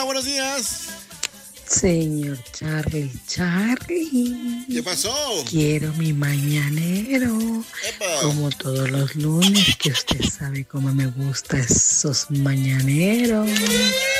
Hola, buenos días. Señor Charlie. ¿Qué pasó? Quiero mi mañanero. ¡Epa! Como todos los lunes, que usted sabe cómo me gusta esos mañaneros.